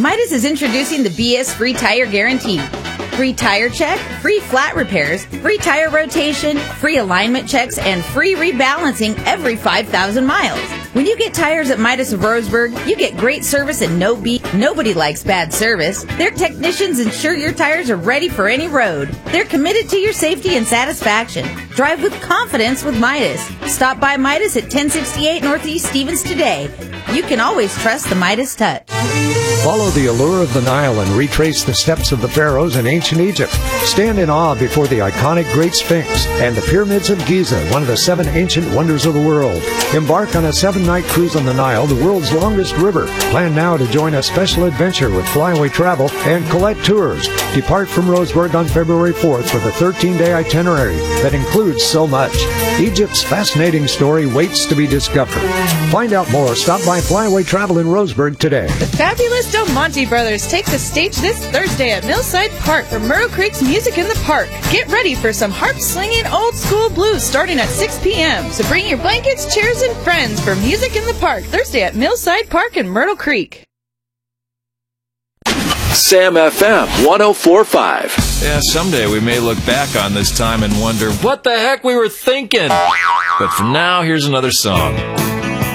Midas is introducing the BS Free Tire Guarantee. Free tire check, free flat repairs, free tire rotation, free alignment checks, and free rebalancing every 5,000 miles. When you get tires at Midas of Roseburg, you get great service and no beat. Nobody likes bad service. Their technicians ensure your tires are ready for any road. They're committed to your safety and satisfaction. Drive with confidence with Midas. Stop by Midas at 1068 Northeast Stevens today. You can always trust the Midas touch. Follow the allure of the Nile and retrace the steps of the pharaohs in ancient Egypt. Stand in awe before the iconic Great Sphinx and the pyramids of Giza, one of the 7 ancient wonders of the world. Embark on a 7-night cruise on the Nile, the world's longest river. Plan now to join a special adventure with Flyaway Travel and Colette Tours. Depart from Roseburg on February 4th with a 13-day itinerary that includes so much. Egypt's fascinating story waits to be discovered. Find out more. Stop by Flyaway Travel in Roseburg today. The fabulous Del Monte Brothers take the stage this Thursday at Millside Park for Myrtle Creek's Music in the Park. Get ready for some harp-slinging old-school blues starting at 6 p.m. So bring your blankets, chairs, and friends for Music in the Park Thursday at Millside Park in Myrtle Creek. Sam FM 104.5. Yeah, someday we may look back on this time and wonder what the heck we were thinking. But for now, here's another song.